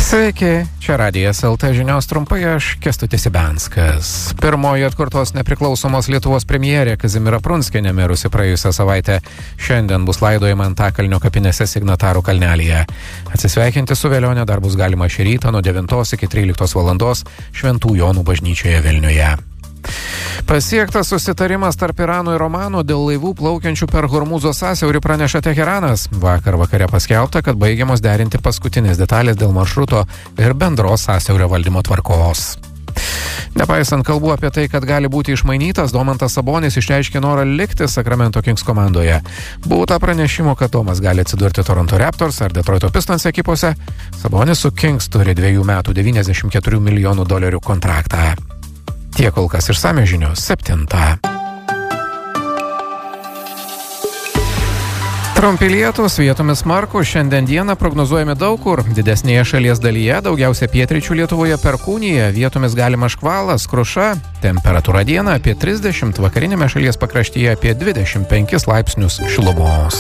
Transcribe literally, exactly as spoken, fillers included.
Sveiki, čia Radijas L T žinios trumpai, aš Kęstutis Ibenskas. Pirmoji atkurtos nepriklausomos Lietuvos premjerė Kazimiera Prunskienė mirusi praėjusią savaitę. Šiandien bus laidojama Antakalnio kapinėse Signatarų kalnelyje. Atsisveikinti su velionė dar bus galima šį rytą nuo devintos iki tryliktos valandos Šventų Jonų bažnyčioje Vilniuje. Pasiektas susitarimas tarp Irano ir Omano dėl laivų plaukiančių per Hormūzo sąsiaurį, praneša Teheranas. Vakar vakare paskelbta, kad baigiamos derinti paskutinės detalės dėl maršruto ir bendros sąsiaurio valdymo tvarkos. Nepaisant kalbų apie tai, kad gali būti išmainytas, Domantas Sabonis išreiškė norą likti Sacramento Kings komandoje. Būta pranešimų, kad Tomas gali atsidurti Toronto Raptors ar Detroito Pistons ekipose. Sabonis su Kings turi dviejų metų devyniasdešimt keturių milijonų dolerių kontraktą. Tiek kol kas išsamios žinios septintą. Trumpi lietūs, vietomis smarkūs, šiandien dieną prognozuojami daug kur. Didesnėje šalies dalyje, daugiausia pietryčių Lietuvoje perkūnija, vietomis galima škvalas, kruša. Temperatūra dieną apie trisdešimt, vakarinėme šalies pakraštyje apie dvidešimt penkis laipsnius šilumos.